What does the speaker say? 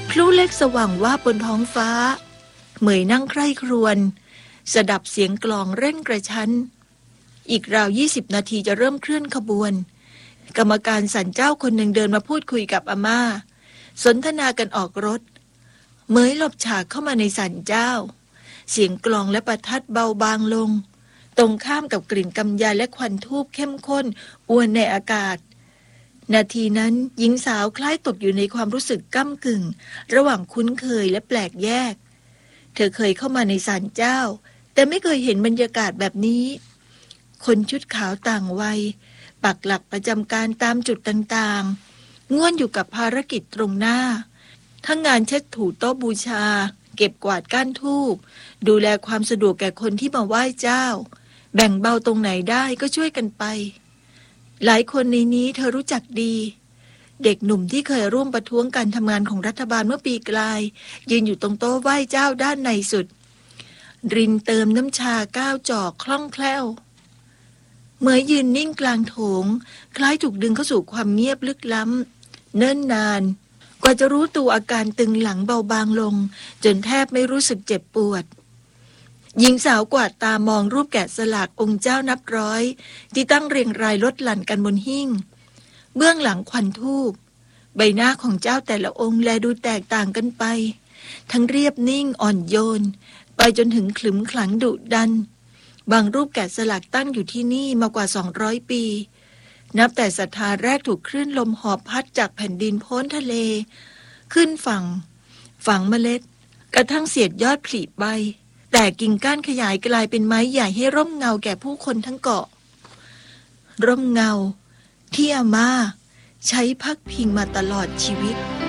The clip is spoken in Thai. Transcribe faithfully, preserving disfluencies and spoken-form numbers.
พลุเล็กสว่างวาบบนท้องฟ้าเหมยนั่งใคร่ครวญสดับเสียงกลองเร่งกระชั้นอีกราวยี่สิบนาทีจะเริ่มเคลื่อนขบวนกรรมการศาลเจ้าคนหนึ่งเดินมาพูดคุยกับอาม่าสนทนากันออกรถเหมยหลบฉากเข้ามาในศาลเจ้าเสียงกลองและประทัดเบาบางลงตรงข้ามกับกลิ่นกำยานและควันธูปเข้มข้นอวนในอากาศนาทีนั้นหญิงสาวคล้ายตกอยู่ในความรู้สึกก้ำกึ่งระหว่างคุ้นเคยและแปลกแยกเธอเคยเข้ามาในศาลเจ้าแต่ไม่เคยเห็นบรรยากาศแบบนี้คนชุดขาวต่างวัยปักหลักประจำการตามจุดต่างๆง่วนอยู่กับภารกิจตรงหน้าทั้งงานเช็ดถูโต๊ะบูชาเก็บกวาดก้านธูปดูแลความสะดวกแก่คนที่มาไหว้เจ้าแบ่งเบาตรงไหนได้ก็ช่วยกันไปหลายคนในนี้เธอรู้จักดีเด็กหนุ่มที่เคยร่วมประท้วงการทำงานของรัฐบาลเมื่อปีกลายยืนอยู่ตรงโต๊ะไหว้เจ้าด้านในสุดรินเติมน้ำชาก้าวจอกคล่องแคล่วเมื่อยืนนิ่งกลางโถงคล้ายถูกดึงเข้าสู่ความเงียบลึกล้ำเนิ่นนานกว่าจะรู้ตัวอาการตึงหลังเบาบางลงจนแทบไม่รู้สึกเจ็บปวดหญิงสาวกวาดตามองรูปแกะสลักองค์เจ้านับร้อยที่ตั้งเรียงรายลดหลั่นกันบนหิ้งเบื้องหลังควันธูปใบหน้าของเจ้าแต่ละองค์แลดูแตกต่างกันไปทั้งเรียบนิ่งอ่อนโยนไปจนถึงขรึมขลังดุดันบางรูปแกะสลักตั้งอยู่ที่นี่มากว่าสองร้อยปีนับแต่ศรัทธาแรกถูกคลื่นลมหอบพัดจากแผ่นดินพ้นทะเลขึ้นฝั่งฝังเมล็ดกระทั่งเสียดยอดผลิใบแต่กิ่งก้านขยายกลายเป็นไม้ใหญ่ให้ร่มเงาแก่ผู้คนทั้งเกาะร่มเงาที่อาม่าใช้พักพิงมาตลอดชีวิต